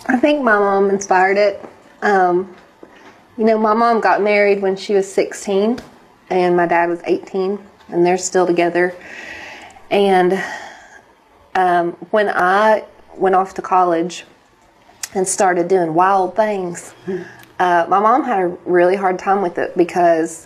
I think my mom inspired it. My mom got married when she was 16 and my dad was 18, and they're still together. And when I went off to college and started doing wild things, my mom had a really hard time with it because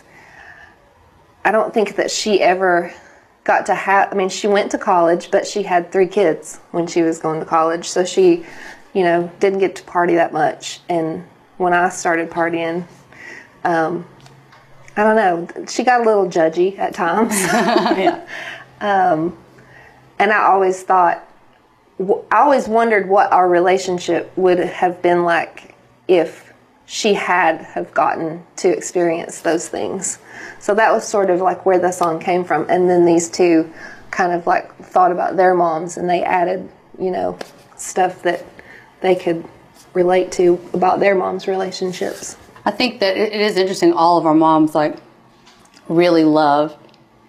I don't think that she ever got to have, she went to college, but she had 3 kids when she was going to college. So she, didn't get to party that much. And when I started partying, I don't know, she got a little judgy at times. Yeah. And I always wondered what our relationship would have been like if she had have gotten to experience those things. So that was sort of like where the song came from. And then these two kind of like thought about their moms, and they added, stuff that they could relate to about their moms' relationships. I think that it is interesting. All of our moms really loved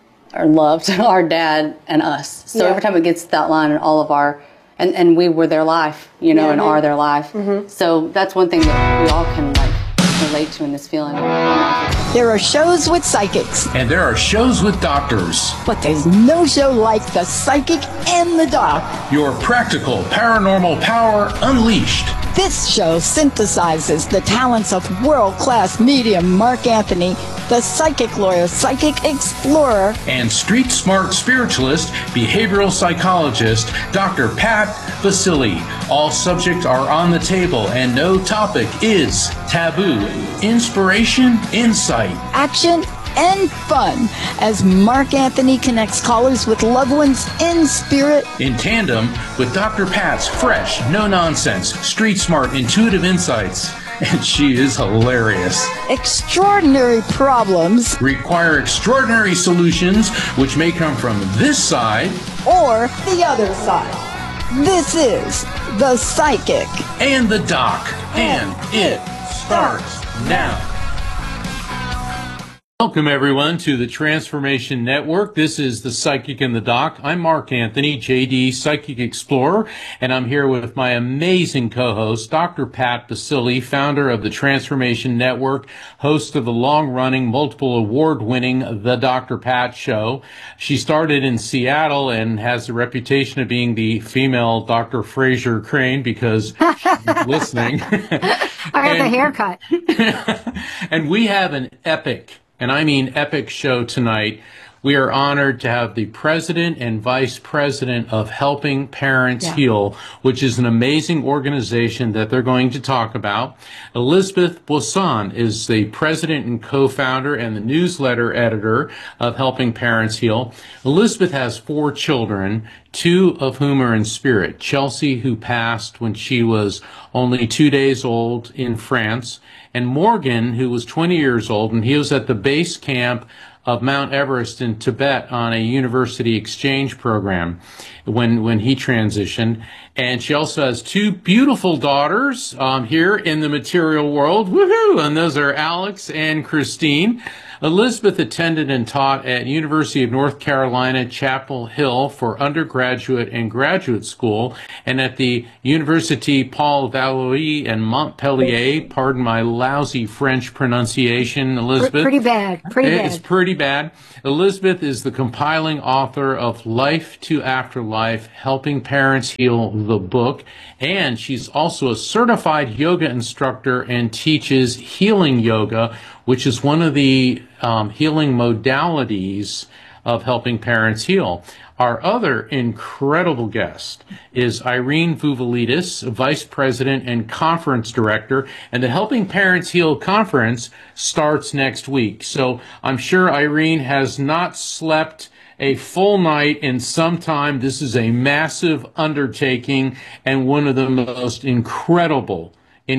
our dad and us. So every time it gets to that line, and all of our, and we were their life, and are their life. Mm-hmm. So that's one thing that we all can relate to in this feeling. There are shows with psychics. And there are shows with doctors. But there's no show like The Psychic and the Doc. Your practical paranormal power unleashed. This show synthesizes the talents of world-class medium Mark Anthony, the psychic lawyer, psychic explorer, and street smart spiritualist, behavioral psychologist, Dr. Pat Baccili. All subjects are on the table, and no topic is taboo. Inspiration, insight, action, and fun as Mark Anthony connects callers with loved ones in spirit, in tandem with Dr. Pat's fresh, no-nonsense, street-smart, intuitive insights. And she is hilarious. Extraordinary problems require extraordinary solutions, which may come from this side or the other side. This is The Psychic and the Doc, and it starts now. Welcome, everyone, to the Transformation Network. This is The Psychic and the Doc. I'm Mark Anthony, JD Psychic Explorer, and I'm here with my amazing co-host, Dr. Pat Baccili, founder of the Transformation Network, host of the long-running, multiple award-winning The Dr. Pat Show. She started in Seattle and has the reputation of being the female Dr. Fraser Crane because she's listening. I have a haircut. And we have an epic, and I mean epic, show tonight. We are honored to have the president and vice president of Helping Parents Heal, which is an amazing organization that they're going to talk about. Elizabeth Boisson is the president and co-founder and the newsletter editor of Helping Parents Heal. Elizabeth has 4 children, 2 of whom are in spirit. Chelsea, who passed when she was only 2 days old in France, and Morgan, who was 20 years old, and he was at the base camp of Mount Everest in Tibet on a university exchange program when he transitioned. And she also has 2 beautiful daughters here in the material world. Woohoo! And those are Alex and Christine. Elizabeth attended and taught at University of North Carolina, Chapel Hill for undergraduate and graduate school, and at the Université Paul Valois in Montpellier. Pardon my lousy French pronunciation, Elizabeth. Pretty bad. It's pretty bad. Elizabeth is the compiling author of Life to Afterlife, Helping Parents Heal, the book, and she's also a certified yoga instructor and teaches healing yoga, which is one of the healing modalities of Helping Parents Heal. Our other incredible guest is Irene Vouvalides, Vice President and Conference Director, and the Helping Parents Heal Conference starts next week. So I'm sure Irene has not slept a full night in some time. This is a massive undertaking and one of the most incredible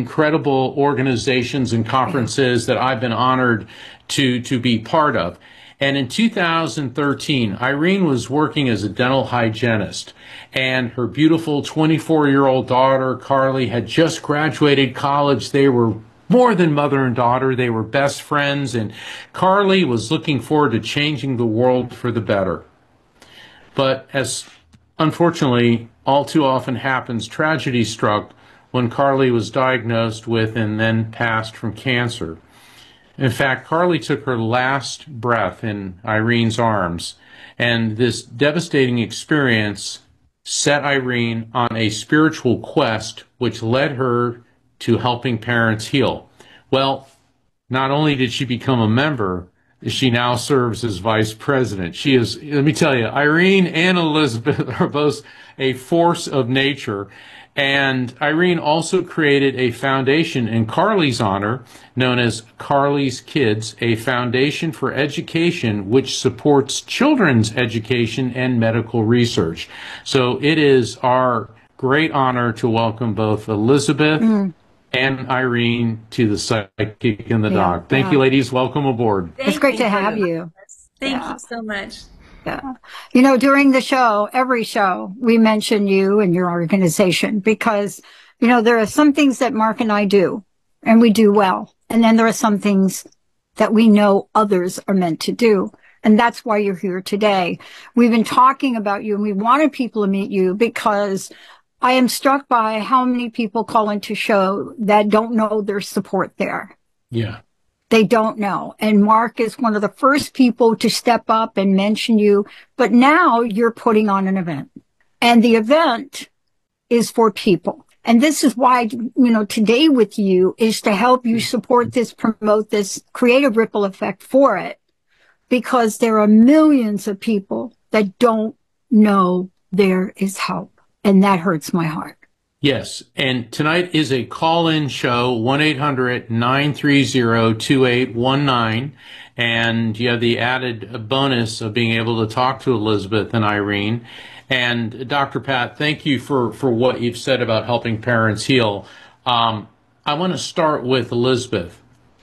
organizations and conferences that I've been honored to be part of. And in 2013, Irene was working as a dental hygienist, and her beautiful 24-year-old daughter, Carly, had just graduated college. They were more than mother and daughter. They were best friends, and Carly was looking forward to changing the world for the better. But as unfortunately all too often happens, tragedy struck when Carly was diagnosed with and then passed from cancer. In fact, Carly took her last breath in Irene's arms, and this devastating experience set Irene on a spiritual quest which led her to Helping Parents Heal. Well, not only did she become a member, she now serves as vice president. She is, let me tell you, Irene and Elizabeth are both a force of nature. And Irene also created a foundation in Carly's honor known as Carly's Kids, a foundation for education which supports children's education and medical research. So it is our great honor to welcome both Elizabeth and Irene to the Psychic and the Doc. Thank you, ladies. Welcome aboard. It's great to have you. Thank you so much. Yeah. You know, during the show, every show, we mention you and your organization because, you know, there are some things that Mark and I do, and we do well. And then there are some things that we know others are meant to do. And that's why you're here today. We've been talking about you, and we wanted people to meet you because I am struck by how many people call into show that don't know there's support there. Yeah. They don't know. And Mark is one of the first people to step up and mention you. But now you're putting on an event. And the event is for people. And this is why, you know, today with you is to help you support this, promote this, create a ripple effect for it. Because there are millions of people that don't know there is help. And that hurts my heart. Yes, and tonight is a call-in show, 1-800-930-2819, and you have the added bonus of being able to talk to Elizabeth and Irene. And Dr. Pat, thank you for what you've said about Helping Parents Heal. I want to start with Elizabeth.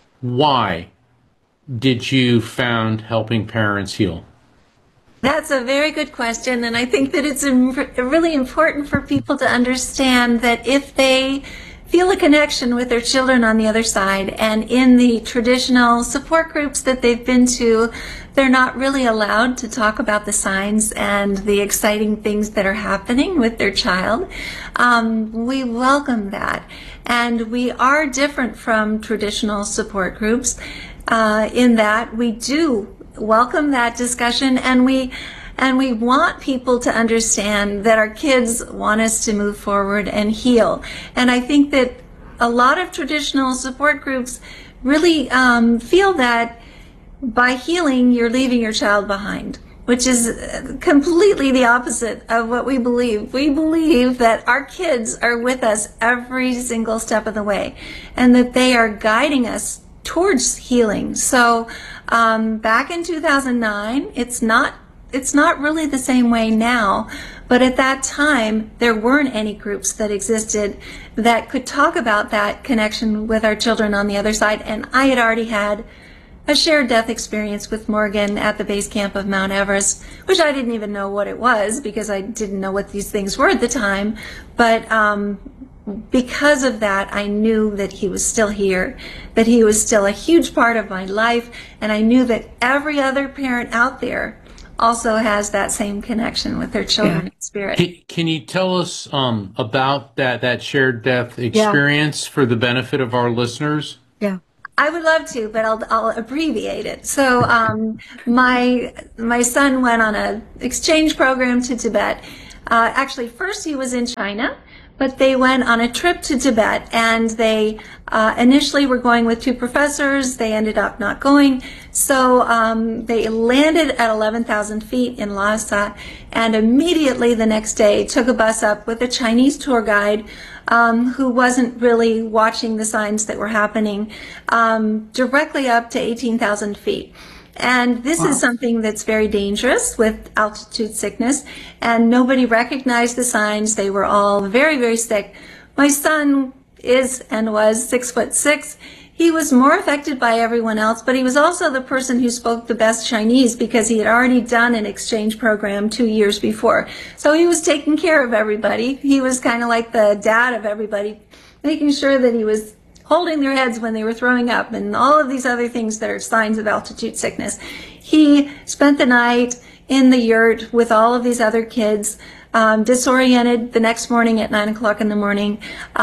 Why did you found Helping Parents Heal? That's a very good question, and I think that it's really important for people to understand that if they feel a connection with their children on the other side, and in the traditional support groups that they've been to, they're not really allowed to talk about the signs and the exciting things that are happening with their child. We welcome that, and we are different from traditional support groups in that we do welcome that discussion, and we want people to understand that our kids want us to move forward and heal. And I think that a lot of traditional support groups really feel that by healing you're leaving your child behind, which is completely the opposite of what we believe. We believe that our kids are with us every single step of the way, and that they are guiding us towards healing. So back in 2009, it's not really the same way now, but at that time there weren't any groups that existed that could talk about that connection with our children on the other side. And I had already had a shared death experience with Morgan at the base camp of Mount Everest, which I didn't even know what it was because I didn't know what these things were at the time. But because of that, I knew that he was still here, that he was still a huge part of my life, and I knew that every other parent out there also has that same connection with their children in spirit. Can you tell us about that shared death experience for the benefit of our listeners? Yeah. I would love to, but I'll abbreviate it. So my son went on an exchange program to Tibet. Actually, first he was in China, but they went on a trip to Tibet, and they initially were going with two professors. They ended up not going. So they landed at 11,000 feet in Lhasa, and immediately the next day took a bus up with a Chinese tour guide who wasn't really watching the signs that were happening, directly up to 18,000 feet. And this is something that's very dangerous with altitude sickness, and nobody recognized the signs. They were all very, very sick. My son is and was 6'6". He was more affected by everyone else, but he was also the person who spoke the best Chinese because he had already done an exchange program 2 years before. So he was taking care of everybody. He was kind of like the dad of everybody, making sure that he was holding their heads when they were throwing up and all of these other things that are signs of altitude sickness. He spent the night in the yurt with all of these other kids. disoriented the next morning at 9 o'clock in the morning.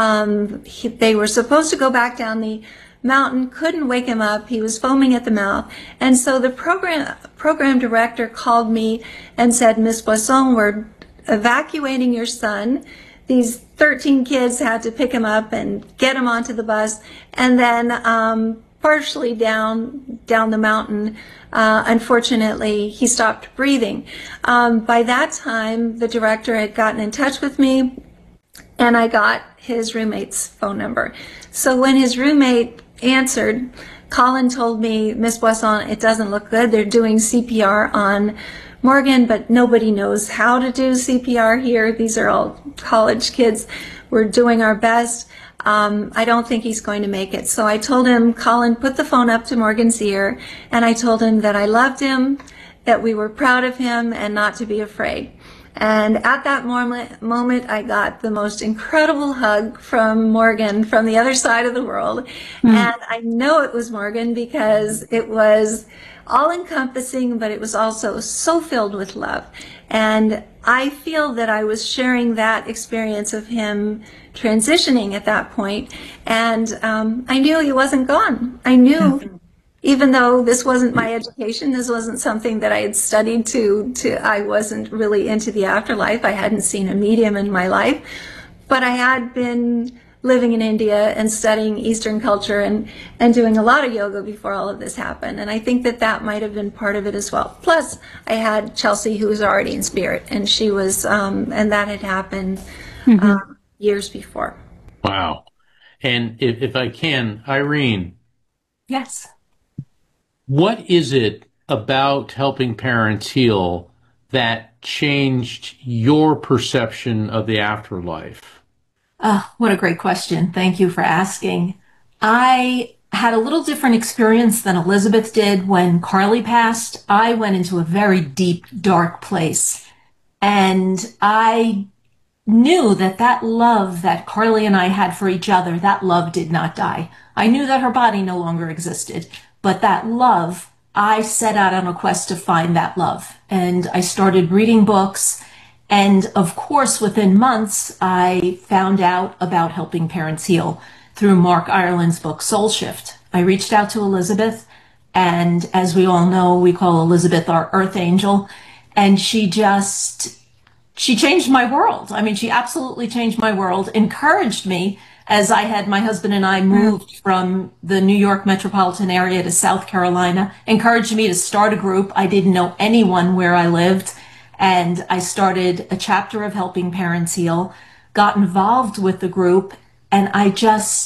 They were supposed to go back down the mountain, couldn't wake him up. He was foaming at the mouth. And so the program director called me and said, Miss Boisson, we're evacuating your son. These 13 kids had to pick him up and get him onto the bus. And then partially down the mountain, unfortunately, he stopped breathing. By that time, the director had gotten in touch with me, and I got his roommate's phone number. So when his roommate answered, Colin told me, Miss Boisson, it doesn't look good. They're doing CPR on Morgan, but nobody knows how to do CPR here. These are all college kids. We're doing our best. I don't think he's going to make it. So I told him, Colin, put the phone up to Morgan's ear, and I told him that I loved him, that we were proud of him, and not to be afraid. And at that moment, I got the most incredible hug from Morgan from the other side of the world. And I know it was Morgan because it was all-encompassing, but it was also so filled with love. And I feel that I was sharing that experience of him transitioning at that point. And I knew he wasn't gone. I knew, even though this wasn't my education, this wasn't something that I had studied I wasn't really into the afterlife. I hadn't seen a medium in my life, but I had been living in India and studying Eastern culture and doing a lot of yoga before all of this happened. And I think that might have been part of it as well. Plus, I had Chelsea, who was already in spirit, and she was, and that had happened years before. Wow. And if I can, Irene. Yes. What is it about helping parents heal that changed your perception of the afterlife? What a great question. Thank you for asking. I had a little different experience than Elizabeth did when Carly passed. I went into a very deep, dark place. And I knew that love that Carly and I had for each other, that love did not die. I knew that her body no longer existed. But that love, I set out on a quest to find that love. And I started reading books. And of course, within months, I found out about helping parents heal through Mark Ireland's book, Soul Shift. I reached out to Elizabeth. And as we all know, we call Elizabeth our earth angel. And she changed my world. I mean, she absolutely changed my world, encouraged me as my husband and I moved from the New York metropolitan area to South Carolina, encouraged me to start a group. I didn't know anyone where I lived. And I started a chapter of Helping Parents Heal, got involved with the group, and I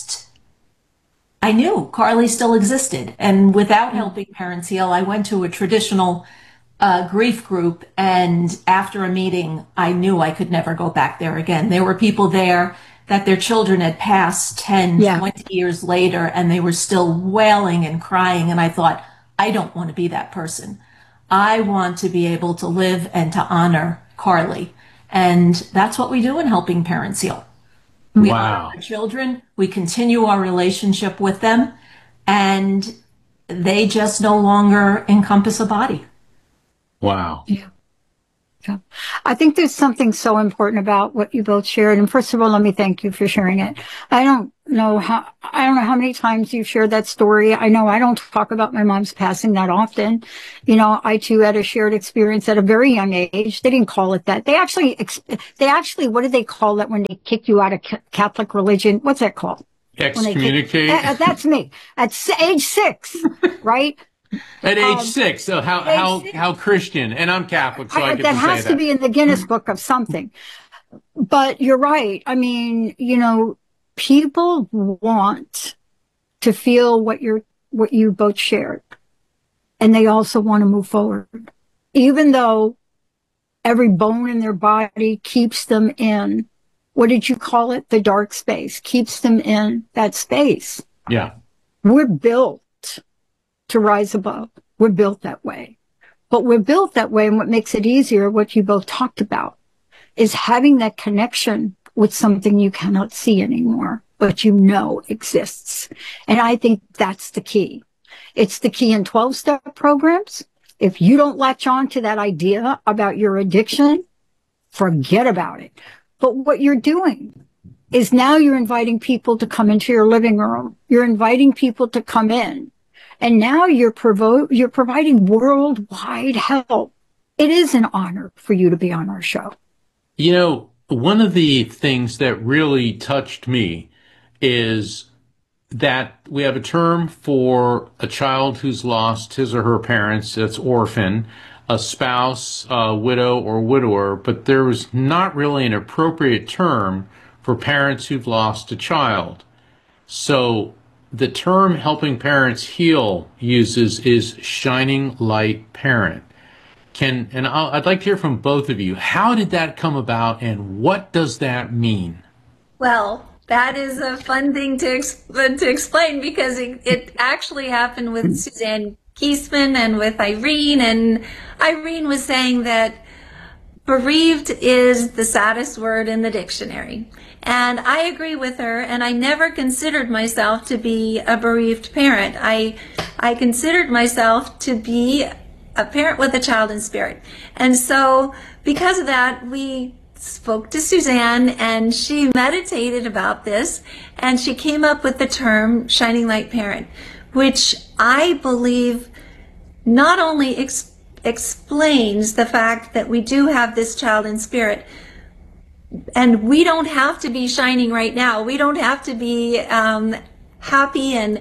knew Carly still existed. And without Helping Parents Heal, I went to a traditional grief group, and after a meeting, I knew I could never go back there again. There were people there that their children had passed 10, 20 years later, and they were still wailing and crying. And I thought, I don't want to be that person. I want to be able to live and to honor Carly. And that's what we do in Helping Parents Heal. We honor our children, we continue our relationship with them, and they just no longer encompass a body. Wow. Yeah. I think there's something so important about what you both shared. And first of all, let me thank you for sharing it. I don't know how many times you've shared that story. I know I don't talk about my mom's passing that often. You know, I too had a shared experience at a very young age. They didn't call it that. They actually, what did they call that when they kick you out of Catholic religion? What's that called? Excommunicate. That's me. At age 6, right? At age 6, so how Christian, and I'm Catholic, so I get to say that. That has to be in the Guinness Book of something. But you're right. I mean, you know, people want to feel what you both shared, and they also want to move forward, even though every bone in their body keeps them in. What did you call it? The dark space keeps them in that space. Yeah, we're built to rise above. We're built that way. But we're built that way, and what makes it easier, what you both talked about, is having that connection with something you cannot see anymore, but you know exists. And I think that's the key. It's the key in 12-step programs. If you don't latch on to that idea about your addiction, forget about it. But what you're doing is now you're inviting people to come into your living room. You're inviting people to come in. And now you're providing worldwide help. It is an honor for you to be on our show. You know, one of the things that really touched me is that we have a term for a child who's lost his or her parents, that's orphan, a spouse, a widow or widower, but there was not really an appropriate term for parents who've lost a child. So the term Helping Parents Heal uses is shining light parent. I'd like to hear from both of you. How did that come about, and what does that mean? Well, that is a fun thing to explain, because it actually happened with Suzanne Kiesman and with Irene. And Irene was saying that bereaved is the saddest word in the dictionary. And I agree with her, and I never considered myself to be a bereaved parent. I considered myself to be a parent with a child in spirit. And so because of that, we spoke to Suzanne, and she meditated about this, and she came up with the term shining light parent, which I believe not only explains the fact that we do have this child in spirit, and we don't have to be shining right now. We don't have to be happy and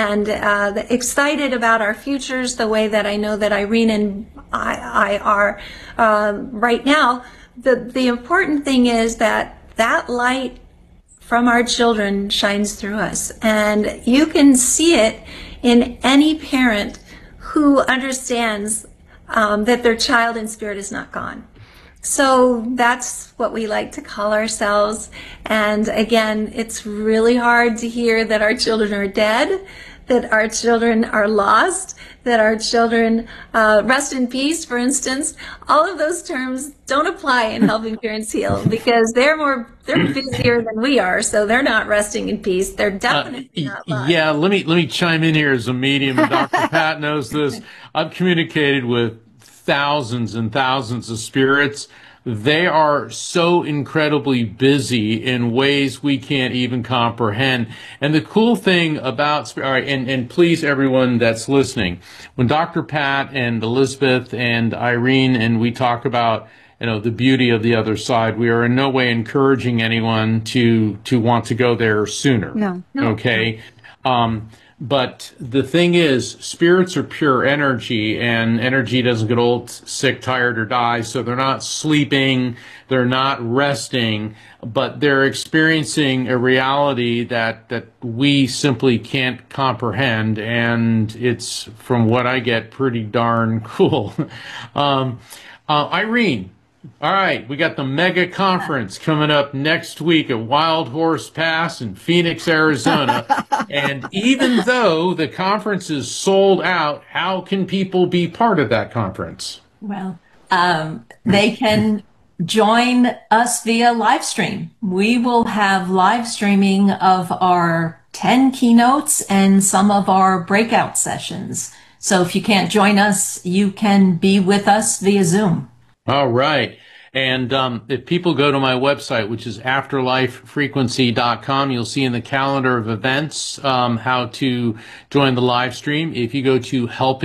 excited about our futures the way that I know that Irene and I are right now. The important thing is that light from our children shines through us, and you can see it in any parent who understands that their child in spirit is not gone. So that's what we like to call ourselves. And again, it's really hard to hear that our children are dead, that our children are lost, that our children rest in peace, for instance. All of those terms don't apply in Helping Parents Heal, because they're busier than we are, so they're not resting in peace. They're definitely not lost. Yeah, let me chime in here as a medium, and Dr. Pat knows this. I've communicated with thousands and thousands of spirits. They are so incredibly busy in ways we can't even comprehend. And the cool thing about, all right, and please, everyone that's listening, when Dr. Pat and Elizabeth and Irene and we talk about, you know, the beauty of the other side, we are in no way encouraging anyone to want to go there sooner. No. Okay. But the thing is, spirits are pure energy, and energy doesn't get old, sick, tired, or die. So they're not sleeping, they're not resting, but they're experiencing a reality that we simply can't comprehend. And it's, from what I get, pretty darn cool. Irene. All right, we got the mega conference coming up next week at Wild Horse Pass in Phoenix, Arizona. And even though the conference is sold out, how can people be part of that conference? Well, they can join us via live stream. We will have live streaming of our 10 keynotes and some of our breakout sessions. So if you can't join us, you can be with us via Zoom. All right. And if people go to my website, which is afterlifefrequency.com, you'll see in the calendar of events how to join the live stream. If you go to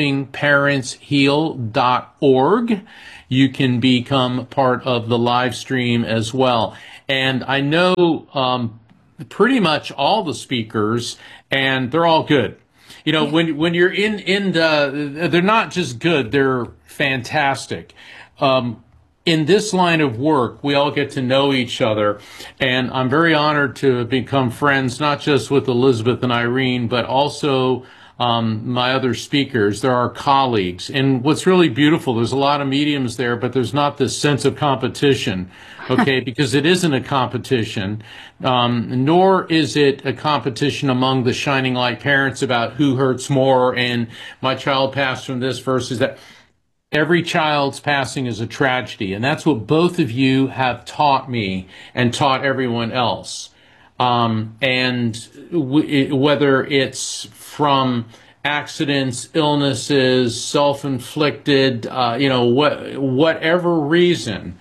helpingparentsheal.org, you can become part of the live stream as well. And I know pretty much all the speakers, and they're all good. You know, when you're in they're not just good, they're fantastic. In this line of work, we all get to know each other, and I'm very honored to become friends, not just with Elizabeth and Irene, but also my other speakers. They're our colleagues. And what's really beautiful, there's a lot of mediums there, but there's not this sense of competition, okay, because it isn't a competition, nor is it a competition among the shining light parents about who hurts more and my child passed from this versus that. Every child's passing is a tragedy, and that's what both of you have taught me and taught everyone else. And whether it's from accidents, illnesses, self-inflicted, whatever reason,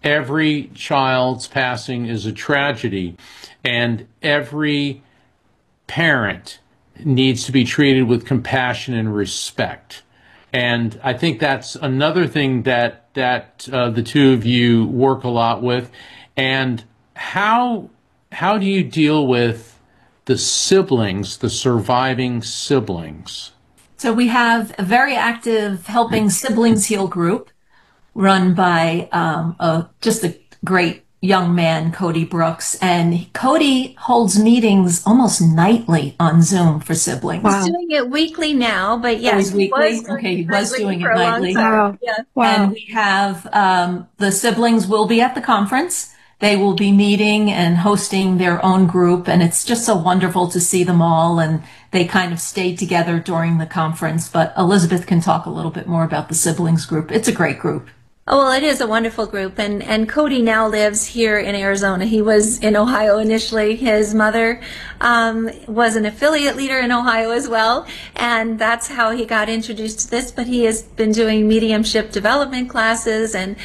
every child's passing is a tragedy, and every parent needs to be treated with compassion and respect. And I think that's another thing that the two of you work a lot with. And how do you deal with the siblings, the surviving siblings? So we have a very active Helping Siblings Heal group run by just a great young man, Cody Brooks. And Cody holds meetings almost nightly on Zoom for siblings. He's doing it weekly now, but yes, he was doing it nightly. Wow. Yeah. Wow. And we have the siblings will be at the conference. They will be meeting and hosting their own group. And it's just so wonderful to see them all. And they kind of stayed together during the conference. But Elizabeth can talk a little bit more about the siblings group. It's a great group. Oh, well, it is a wonderful group. And Cody now lives here in Arizona. He was in Ohio initially. His mother was an affiliate leader in Ohio as well. And that's how he got introduced to this. But he has been doing mediumship development classes. And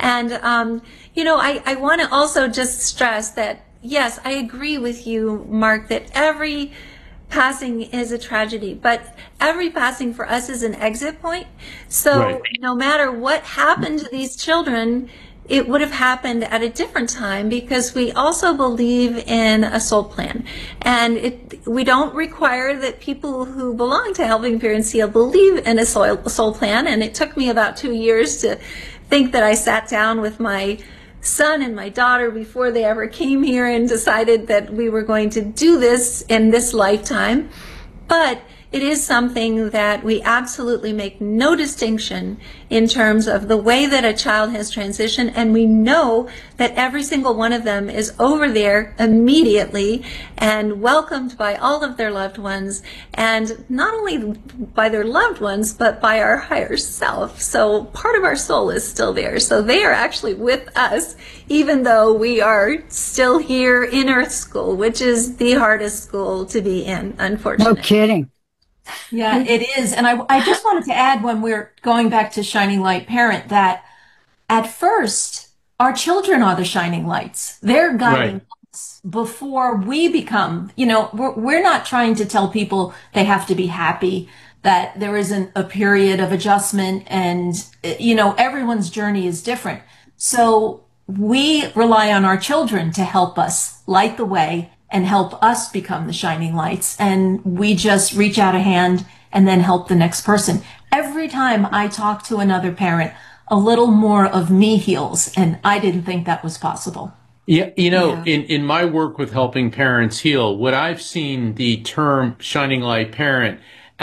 I want to also just stress that, yes, I agree with you, Mark, that every passing is a tragedy, but every passing for us is an exit point. So no matter what happened to these children, it would have happened at a different time, because we also believe in a soul plan. And we don't require that people who belong to Helping Parents Heal believe in a soul plan. And it took me about 2 years to think that I sat down with my son and my daughter before they ever came here and decided that we were going to do this in this lifetime. But it is something that we absolutely make no distinction in terms of the way that a child has transitioned, and we know that every single one of them is over there immediately and welcomed by all of their loved ones, and not only by their loved ones, but by our higher self. So part of our soul is still there. So they are actually with us, even though we are still here in Earth School, which is the hardest school to be in, unfortunately. No kidding. Yeah, it is. And I just wanted to add, when we're going back to Shining Light Parent, that at first, our children are the shining lights. They're guiding us before we become, we're not trying to tell people they have to be happy, that there isn't a period of adjustment, and, everyone's journey is different. So we rely on our children to help us light the way and help us become the shining lights. And we just reach out a hand and then help the next person. Every time I talk to another parent, a little more of me heals. And I didn't think that was possible. Yeah, in my work with Helping Parents Heal, what I've seen the term shining light parent,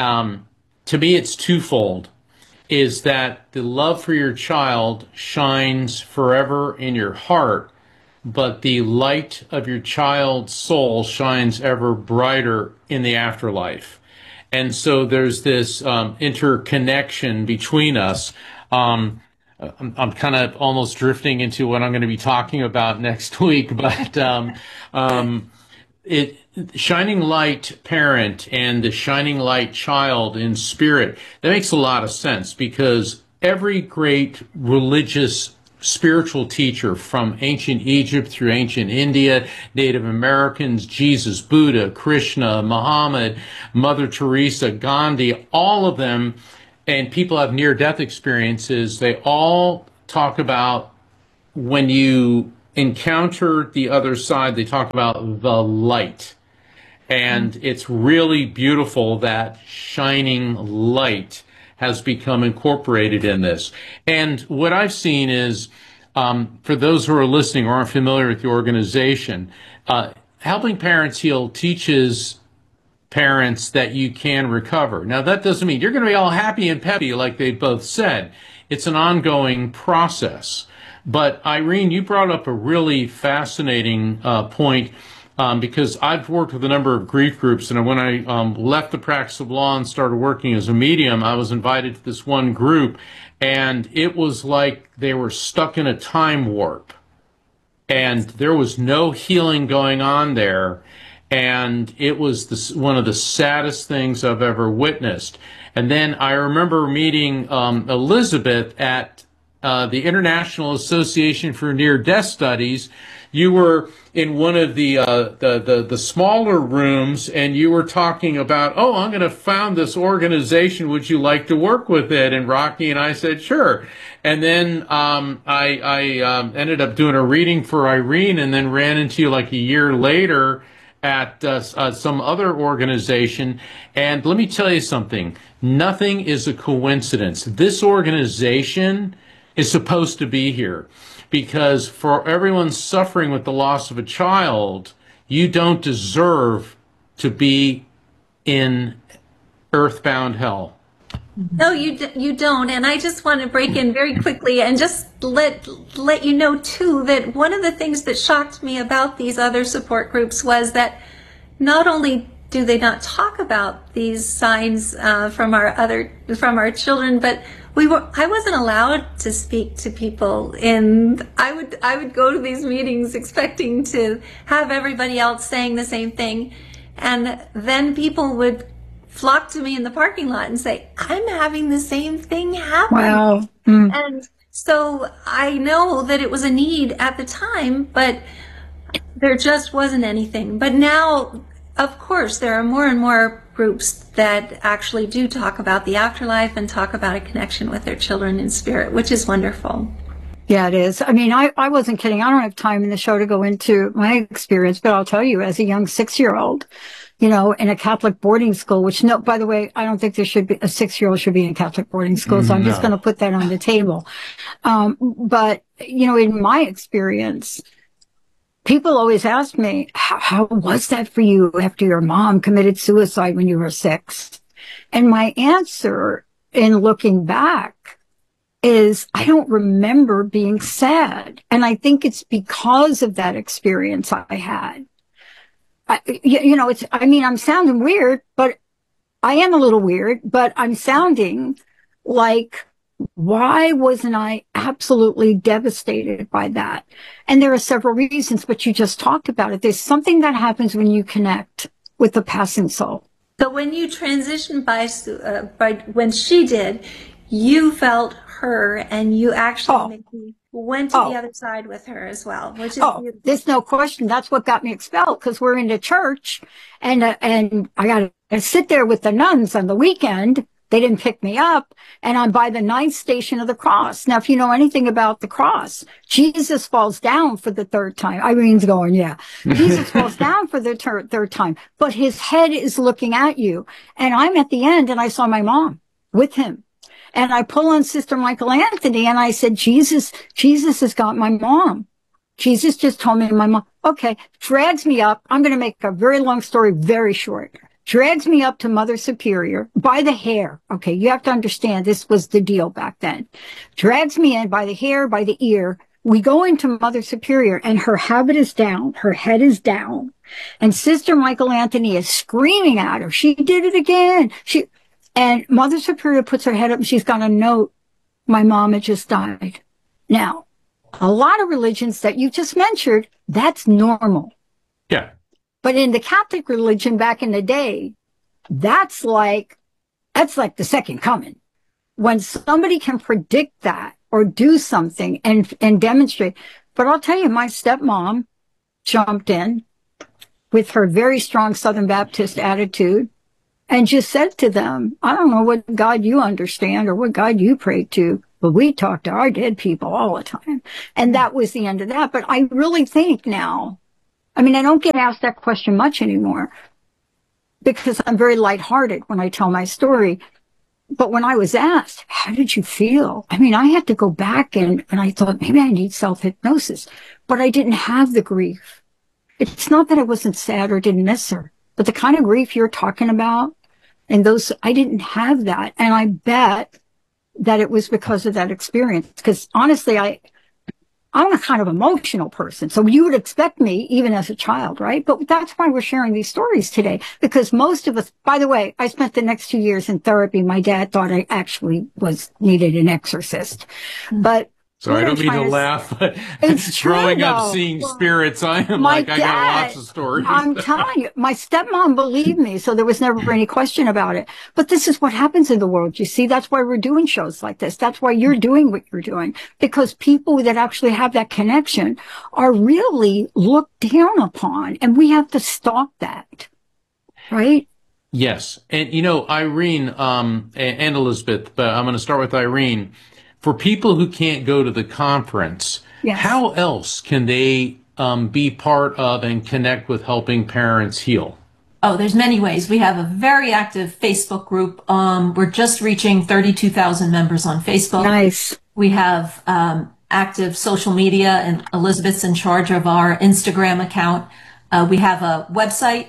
to me it's twofold, is that the love for your child shines forever in your heart, but the light of your child's soul shines ever brighter in the afterlife. And so there's this interconnection between us. I'm kind of almost drifting into what I'm going to be talking about next week, but shining light parent and the shining light child in spirit, that makes a lot of sense, because every great religious spiritual teacher, from ancient Egypt through ancient India, Native Americans, Jesus, Buddha, Krishna, Muhammad, Mother Teresa, Gandhi, all of them, and people have near-death experiences, they all talk about, when you encounter the other side, they talk about the light. And it's really beautiful that shining light has become incorporated in this. And what I've seen is, for those who are listening or aren't familiar with the organization, Helping Parents Heal teaches parents that you can recover. Now, that doesn't mean you're going to be all happy and peppy like they both said. It's an ongoing process. But Irene, you brought up a really fascinating point, because I've worked with a number of grief groups, and when I left the practice of law and started working as a medium, I was invited to this one group, and it was like they were stuck in a time warp, and there was no healing going on there, and it was one of the saddest things I've ever witnessed. And then I remember meeting Elizabeth at the International Association for Near-Death Studies. You were in one of the smaller rooms, and you were talking about, oh, I'm going to found this organization. Would you like to work with it? And Rocky and I said, sure. And then I ended up doing a reading for Irene, and then ran into you like a year later at some other organization. And let me tell you something. Nothing is a coincidence. This organization is supposed to be here, because for everyone suffering with the loss of a child, you don't deserve to be in earthbound hell. No, you don't. And I just want to break in very quickly and just let you know, too, that one of the things that shocked me about these other support groups was that not only do they not talk about these signs from our children, but I wasn't allowed to speak to people, and I would go to these meetings expecting to have everybody else saying the same thing, and then people would flock to me in the parking lot and say, I'm having the same thing happen. Wow. And so I know that it was a need at the time, but there just wasn't anything. But now, of course, there are more and more groups that actually do talk about the afterlife and talk about a connection with their children in spirit, which is wonderful. Yeah, it is. I mean, I wasn't kidding. I don't have time in the show to go into my experience, but I'll tell you, as a young 6-year-old, you know, in a Catholic boarding school, which, no, by the way, I don't think there should be a 6-year-old should be in Catholic boarding school. So I'm just going to put that on the table. But, you know, in my experience, people always ask me, how was that for you after your mom committed suicide when you were 6? And my answer in looking back is I don't remember being sad. And I think it's because of that experience I had. You know, I'm sounding weird, but I am a little weird, but I'm sounding like, why wasn't I absolutely devastated by that? And there are several reasons, but you just talked about it. There's something that happens when you connect with the passing soul. So when you transitioned by when she did, you felt her, and you actually went to the other side with her as well, which is beautiful. There's no question. That's what got me expelled, because we're in the church, and I got to sit there with the nuns on the weekend. They didn't pick me up, and I'm by the 9th station of the cross. Now, if you know anything about the cross, Jesus falls down for the 3rd time. Irene's going, yeah. Jesus falls down for the 3rd time, but his head is looking at you. And I'm at the end, and I saw my mom with him. And I pull on Sister Michael Anthony, and I said, Jesus has got my mom. Jesus just told me my mom. Okay, drags me up. I'm going to make a very long story very short. Drags me up to Mother Superior by the hair. Okay, you have to understand, this was the deal back then. Drags me in by the hair, by the ear. We go into Mother Superior, and her habit is down. Her head is down. And Sister Michael Anthony is screaming at her. She did it again. And Mother Superior puts her head up, and she's got a note. My mom had just died. Now, a lot of religions that you just mentioned, that's normal. Yeah. But in the Catholic religion back in the day, that's like the second coming. When somebody can predict that or do something and demonstrate. But I'll tell you, my stepmom jumped in with her very strong Southern Baptist attitude and just said to them, I don't know what God you understand or what God you pray to, but we talk to our dead people all the time. And that was the end of that. But I really think now, I mean, I don't get asked that question much anymore because I'm very lighthearted when I tell my story. But when I was asked, how did you feel? I mean, I had to go back and I thought maybe I need self-hypnosis, but I didn't have the grief. It's not that I wasn't sad or didn't miss her, but the kind of grief you're talking about and those, I didn't have that. And I bet that it was because of that experience. Because honestly, I'm a kind of emotional person. So you would expect me, even as a child, right? But that's why we're sharing these stories today. Because most of us, by the way, I spent the next 2 years in therapy. My dad thought I actually needed an exorcist. But So I don't mean to laugh, but it's true, growing up though. seeing spirits, I am My like, I got dad, lots of stories. I'm telling you, my stepmom believed me, so there was never any question about it. But this is what happens in the world. You see, that's why we're doing shows like this. That's why you're doing what you're doing, because people that actually have that connection are really looked down upon, and we have to stop that. Right? Yes. And, you know, Irene and Elizabeth, but I'm going to start with Irene. For people who can't go to the conference, Yes. how else can they be part of and connect with Helping Parents Heal? Oh, there's many ways. We have a very active Facebook group. We're just reaching 32,000 members on Facebook. Nice. We have active social media, and Elizabeth's in charge of our Instagram account. We have a website,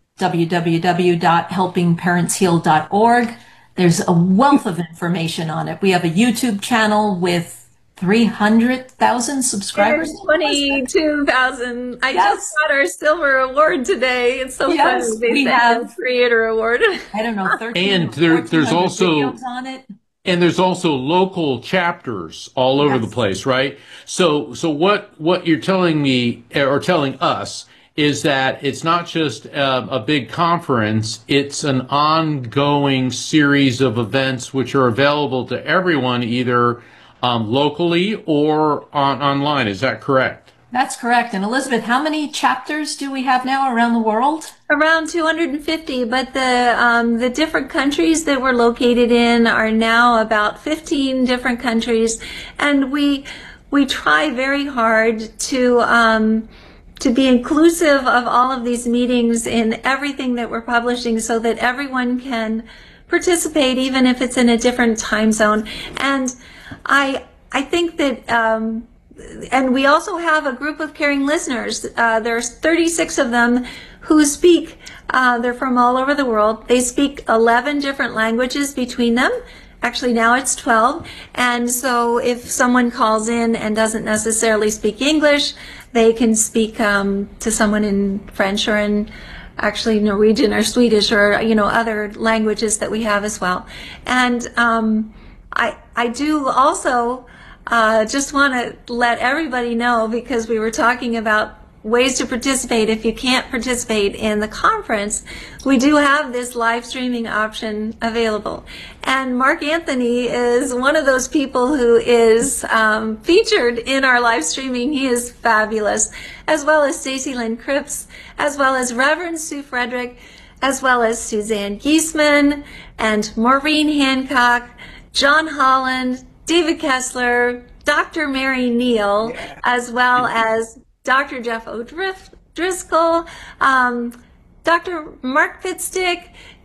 www.helpingparentsheal.org. There's a wealth of information on it. We have a YouTube channel with 300,000 subscribers. 22,000. I just got our silver award today. It's so Yes, funny. They we sent have- us creator award. I don't know, 13 And or there's 1,400 also- videos on it. And there's also local chapters all over Yes. the place, right? So what you're telling me or telling us is that it's not just a big conference, it's an ongoing series of events which are available to everyone, either locally or online. Is that correct? That's correct. And Elizabeth, how many chapters do we have now around the world? Around 250, but the different countries that we're located in are now about 15 different countries, and we try very hard to be inclusive of all of these meetings in everything that we're publishing, so that everyone can participate, even if it's in a different time zone. And I think that. And we also have a group of caring listeners. There's 36 of them who speak. They're from all over the world. They speak 11 different languages between them. Actually, now it's 12. And so if someone calls in and doesn't necessarily speak English, they can speak to someone in French or in actually Norwegian or Swedish or, other languages that we have as well. And I do also just want to let everybody know, because we were talking about ways to participate if you can't participate in the conference, we do have this live streaming option available. And Mark Anthony is one of those people who is featured in our live streaming. He is fabulous, as well as Stacy Lynn Cripps, as well as Reverend Sue Frederick, as well as Suzanne Giesman and Maureen Hancock, John Holland, David Kessler, Dr. Mary Neal, as well as Dr. Jeff O'Driscoll, Dr. Mark Pitstick,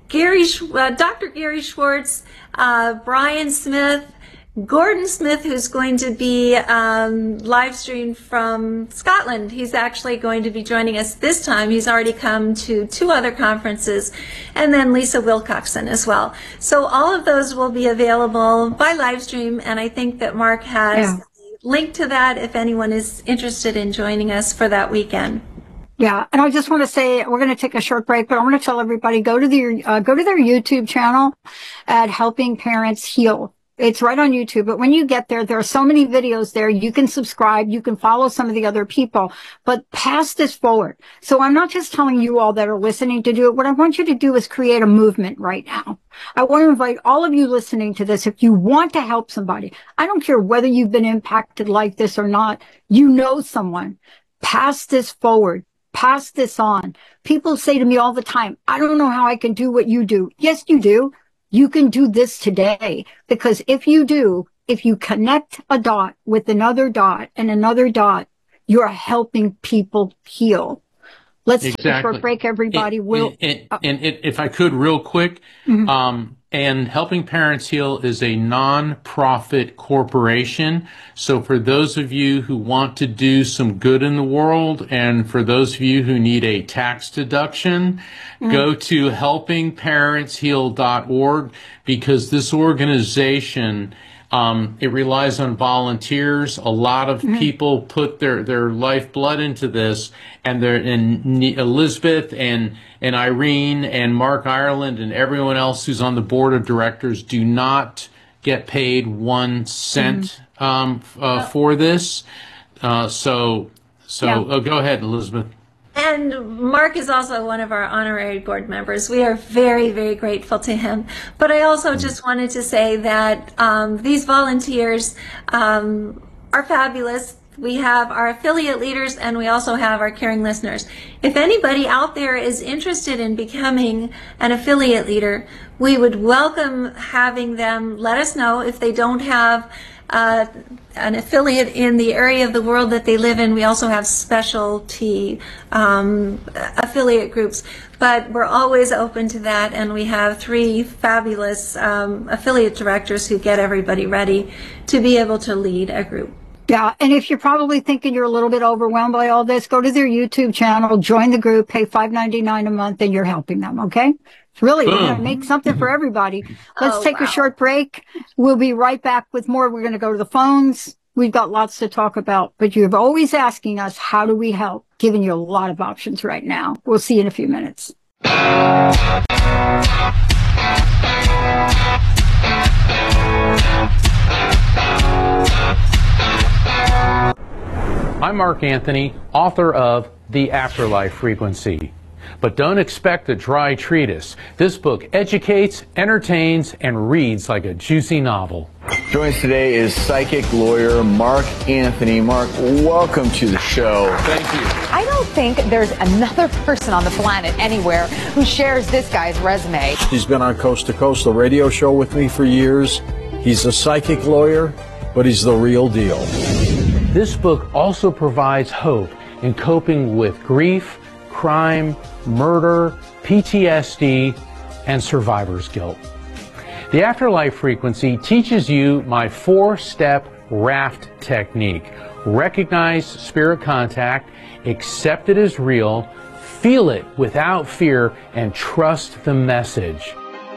Dr. Gary Schwartz, Brian Smith, Gordon Smith, who's going to be live streamed from Scotland. He's actually going to be joining us this time. He's already come to 2 other conferences. And then Lisa Wilcoxon as well. So all of those will be available by live stream, and I think that Mark has a link to that if anyone is interested in joining us for that weekend. Yeah, and I just want to say we're going to take a short break, but I want to tell everybody go to their YouTube channel at Helping Parents Heal. It's right on YouTube, but when you get there, there are so many videos there. You can subscribe, you can follow some of the other people, but pass this forward. So I'm not just telling you all that are listening to do it. What I want you to do is create a movement right now. I want to invite all of you listening to this. If you want to help somebody, I don't care whether you've been impacted like this or not, you know someone, pass this forward. Pass this on. People say to me all the time, I don't know how I can do what you do. Yes, you do. You can do this today, because if you do, if you connect a dot with another dot and another dot, you're helping people heal. Let's take a short break, everybody. If I could, real quick, and Helping Parents Heal is a non-profit corporation. So for those of you who want to do some good in the world, and for those of you who need a tax deduction, go to helpingparentsheal.org, because this organization, it relies on volunteers. A lot of people put their lifeblood into this, and Elizabeth and Irene and Mark Ireland and everyone else who's on the board of directors do not get paid 1 cent for this. So go ahead, Elizabeth. And Mark is also one of our honorary board members. We are very, very grateful to him. But I also just wanted to say that these volunteers are fabulous. We have our affiliate leaders, and we also have our caring listeners. If anybody out there is interested in becoming an affiliate leader, we would welcome having them let us know. If they don't have an affiliate in the area of the world that they live in, we also have specialty affiliate groups. But we're always open to that, and we have 3 fabulous affiliate directors who get everybody ready to be able to lead a group. Yeah, and if you're probably thinking you're a little bit overwhelmed by all this, go to their YouTube channel, join the group, pay $5.99 a month, and you're helping them, okay? It's really, we're going to make something for everybody. Let's take a short break. We'll be right back with more. We're going to go to the phones. We've got lots to talk about, but you're always asking us, how do we help? Giving you a lot of options right now. We'll see you in a few minutes. I'm Mark Anthony, author of The Afterlife Frequency. But don't expect a dry treatise. This book educates, entertains, and reads like a juicy novel. Joining us today is psychic lawyer Mark Anthony. Mark, welcome to the show. Thank you. I don't think there's another person on the planet anywhere who shares this guy's resume. He's been on Coast to Coast, the radio show with me for years. He's a psychic lawyer, but he's the real deal. This book also provides hope in coping with grief, crime, murder, PTSD, and survivor's guilt. The Afterlife Frequency teaches you my 4-step raft technique. Recognize spirit contact, accept it as real, feel it without fear, and trust the message.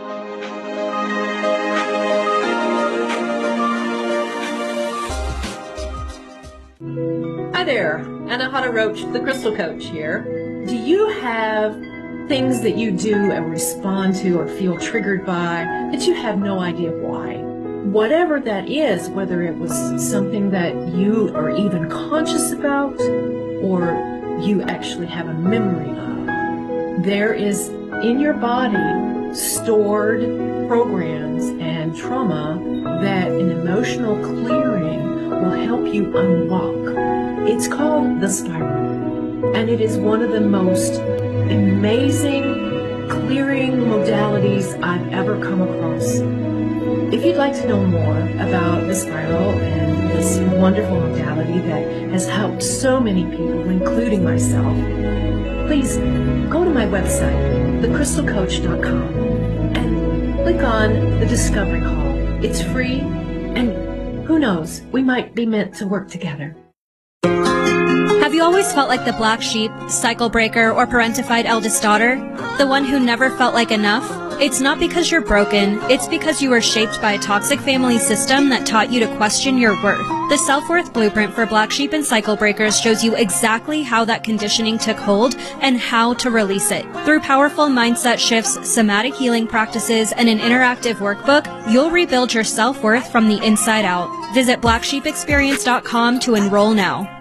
Hi there, Anahata Roach, the Crystal Coach here. Do you have things that you do and respond to or feel triggered by that you have no idea why? Whatever that is, whether it was something that you are even conscious about or you actually have a memory of, there is in your body stored programs and trauma that an emotional clearing will help you unlock. It's called the spiral, and it is one of the most amazing clearing modalities I've ever come across. If you'd like to know more about the spiral and this wonderful modality that has helped so many people, including myself, please go to my website, thecrystalcoach.com, and click on the Discovery Call. It's free, and who knows, we might be meant to work together. Have you always felt like the black sheep, cycle breaker, or parentified eldest daughter? The one who never felt like enough? It's not because you're broken, it's because you were shaped by a toxic family system that taught you to question your worth. The Self-Worth Blueprint for Black Sheep and Cycle Breakers shows you exactly how that conditioning took hold and how to release it. Through powerful mindset shifts, somatic healing practices, and an interactive workbook, you'll rebuild your self-worth from the inside out. Visit blacksheepexperience.com to enroll now.